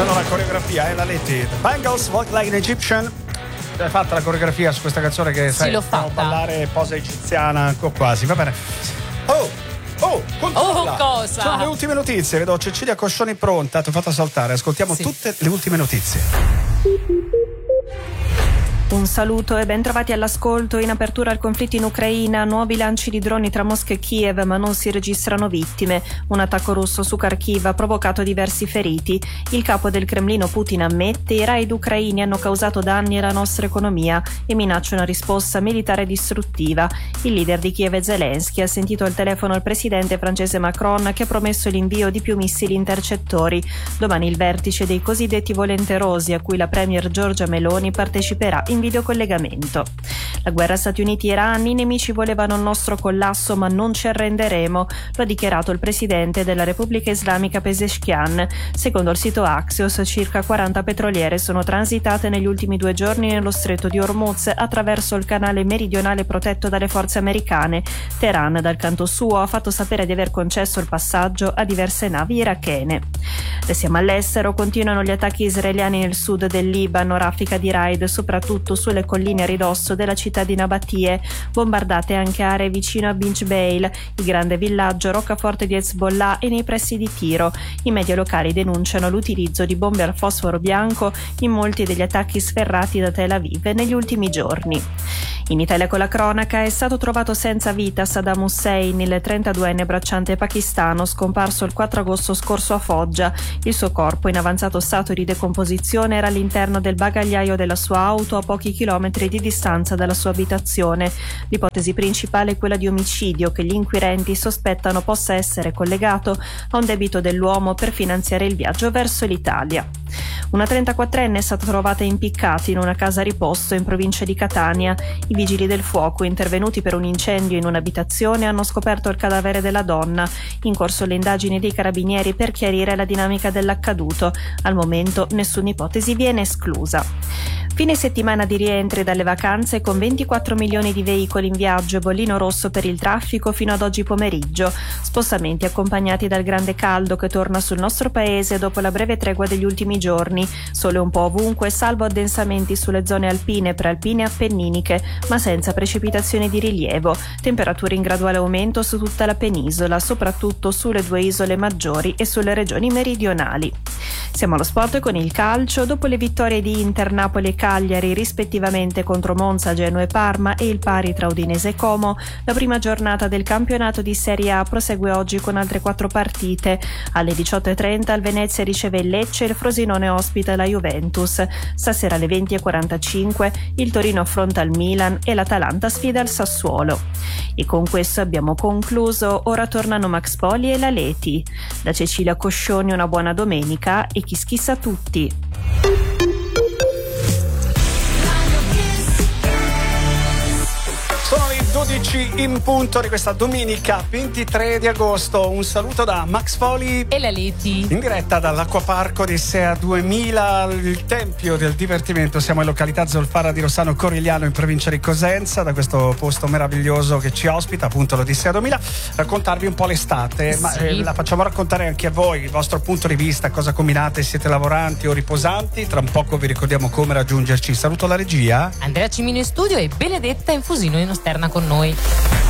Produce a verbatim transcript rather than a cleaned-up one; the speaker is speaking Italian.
sono la coreografia, eh, la Letti. The Bangles, Walk Like an Egyptian. Hai fatta la coreografia su questa canzone che sì, sai, l'ho fatta. ballare posa egiziana, o quasi, va bene. Oh, oh, controlla. Oh, cosa? Sono le ultime notizie, vedo Cecilia Coscioni pronta, ti ho fatto saltare, ascoltiamo sì. tutte le ultime notizie. Un saluto e ben trovati all'ascolto. In apertura al conflitto in Ucraina, nuovi lanci di droni tra Mosca e Kiev, ma non si registrano vittime. Un attacco russo su Kharkiv ha provocato diversi feriti. Il capo del Cremlino Putin ammette: i raid ucraini hanno causato danni alla nostra economia e minaccia una risposta militare distruttiva. Il leader di Kiev, Zelensky, ha sentito al telefono il presidente francese Macron, che ha promesso l'invio di più missili intercettori. Domani il vertice dei cosiddetti volenterosi, a cui la premier Giorgia Meloni parteciperà in videocollegamento. La guerra Stati Uniti-Iran: i nemici volevano il nostro collasso, ma non ci arrenderemo, lo ha dichiarato il presidente della Repubblica Islamica Pezeshkian. Secondo il sito Axios, circa quaranta petroliere sono transitate negli ultimi due giorni nello stretto di Hormuz attraverso il canale meridionale protetto dalle forze americane. Teheran, dal canto suo, ha fatto sapere di aver concesso il passaggio a diverse navi irachene. Restiamo all'estero. Continuano gli attacchi israeliani nel sud del Libano, raffica di raid soprattutto sulle colline a ridosso della città di Nabatie, bombardate anche aree vicino a Binj Beil, il grande villaggio roccaforte di Hezbollah, e nei pressi di Tiro. I media locali denunciano l'utilizzo di bombe al fosforo bianco in molti degli attacchi sferrati da Tel Aviv negli ultimi giorni. In Italia con la cronaca: è stato trovato senza vita Saddam Hussein, il trentaduenne bracciante pakistano scomparso il quattro agosto scorso a Foggia. Il suo corpo, in avanzato stato di decomposizione, era all'interno del bagagliaio della sua auto a pochi chilometri di distanza dalla sua abitazione. L'ipotesi principale è quella di omicidio, che gli inquirenti sospettano possa essere collegato a un debito dell'uomo per finanziare il viaggio verso l'Italia. Una trentaquattrenne è stata trovata impiccata in una casa a riposto in provincia di Catania. I vigili del fuoco, intervenuti per un incendio in un'abitazione, hanno scoperto il cadavere della donna. In corso le indagini dei carabinieri per chiarire la dinamica dell'accaduto. Al momento nessuna ipotesi viene esclusa. Fine settimana di rientri dalle vacanze con ventiquattro milioni di veicoli in viaggio e bollino rosso per il traffico fino ad oggi pomeriggio. Spostamenti accompagnati dal grande caldo che torna sul nostro paese dopo la breve tregua degli ultimi giorni. Sole un po' ovunque, salvo addensamenti sulle zone alpine, prealpine e appenniniche, ma senza precipitazioni di rilievo. Temperature in graduale aumento su tutta la penisola, soprattutto sulle due isole maggiori e sulle regioni meridionali. Siamo allo sport con il calcio. Dopo le vittorie di Inter, Napoli e Cagliari, rispettivamente contro Monza, Genoa e Parma, e il pari tra Udinese e Como, la prima giornata del campionato di Serie A prosegue oggi con altre quattro partite. Alle diciotto e trenta il Venezia riceve il Lecce e il Frosinone ospita la Juventus. Stasera alle venti e quarantacinque il Torino affronta il Milan e l'Atalanta sfida il Sassuolo. E con questo abbiamo concluso. Ora tornano Max Poli e la Leti. Da Cecilia Coscioni una buona domenica e chi schissa tutti. Sono le dodici in punto di questa domenica ventitré di agosto. Un saluto da Max Foli e la Leti, in diretta dall'acquaparco di Sea duemila, il tempio del divertimento. Siamo in località Zolfara di Rossano Corigliano, in provincia di Cosenza, da questo posto meraviglioso che ci ospita, appunto l'Odissea duemila, raccontarvi un po' l'estate, sì. ma eh, la facciamo raccontare anche a voi, il vostro punto di vista, cosa combinate, siete lavoranti o riposanti. Tra un poco vi ricordiamo come raggiungerci. Saluto la regia, Andrea Cimino in studio e Benedetta Infusino in esterna con noi.